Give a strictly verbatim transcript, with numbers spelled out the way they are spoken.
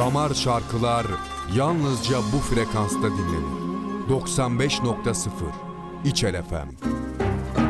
Damar şarkılar yalnızca bu frekansta dinlenir. doksan beş nokta sıfır İçel F M.